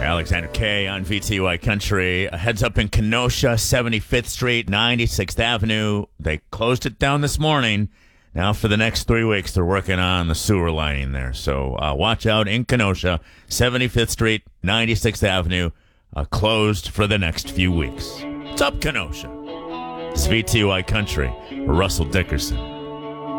Alexander K on VTY Country. Heads up in Kenosha, 75th Street, 96th Avenue. They closed it down this morning. Now for the next 3 weeks, they're working on the sewer lining there. So watch out in Kenosha, 75th Street, 96th Avenue, closed for the next few weeks. What's up, Kenosha? It's VTY Country. Russell Dickerson.